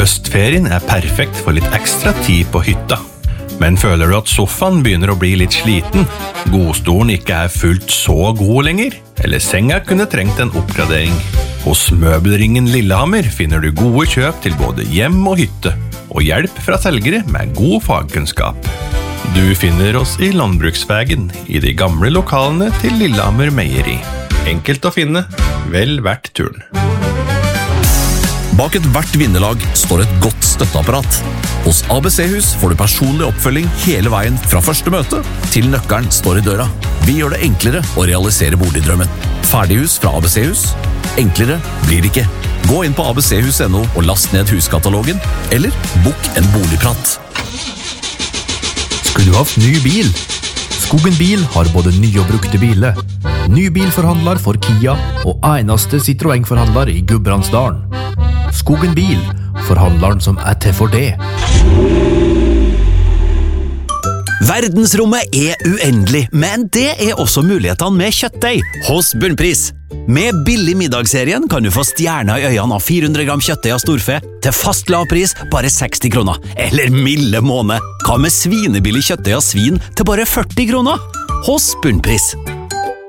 Høstferien perfekt for litt ekstra tid på hytta. Men føler du at sofaen begynner å bli litt sliten, godstolen ikke fullt så god lenger, eller senga kunne trengt en oppgradering? Hos Møbelringen Lillehammer finner du gode kjøp til både hjem og hytte, og hjelp fra selgere med god fagkunnskap. Du finner oss i Landbruksvägen, i de gamle lokalene til Lillehammer Meieri. Enkelt å finne, vel verdt turen. Bak et hvert vinnerlag står et godt støtteapparat. Hos ABC-hus får du personlig oppfølging hele veien fra første møte til nøkkelen står i døra. Vi gjør det enklere å realisere boligdrømmen. Ferdighus fra ABC-hus? Enklere blir det ikke. Gå inn på abchus.no og last ned huskatalogen, eller bok en boligprat. Skulle du haft ny bil? Skogen Bil har både nye og brukte biler. Ny bilforhandler for Kia og eneste Citroën-forhandler i Gudbrandsdalen. Skogen Bil, forhandleren som til for det. Verdensrommet uendelig, men det også mulighetene med kjøttdeig hos Bunnpris. Med billig middagsserien kan du få stjerner i øynene av 400 gram kjøttdeig av storfe til fast lavpris bare 60 kroner. Eller milde måned, hva med svinebillig kjøttdeig av svin til bare 40 kroner? Hos Bunnpris.